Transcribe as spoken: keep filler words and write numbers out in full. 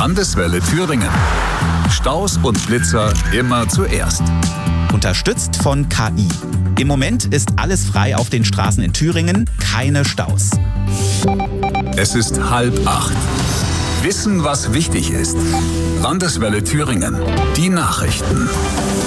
Landeswelle Thüringen. Staus und Blitzer immer zuerst. Unterstützt von K I. Im Moment ist alles frei auf den Straßen in Thüringen, keine Staus. Es ist halb acht. Wissen, was wichtig ist. Landeswelle Thüringen. Die Nachrichten.